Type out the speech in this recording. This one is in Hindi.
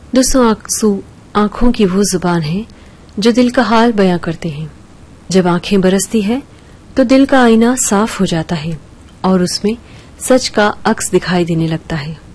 दोस्तों, आंसू आंखों की वो जुबान है जो दिल का हाल बयां करते हैं। जब आंखें बरसती है तो दिल का आईना साफ हो जाता है और उसमें सच का अक्स दिखाई देने लगता है।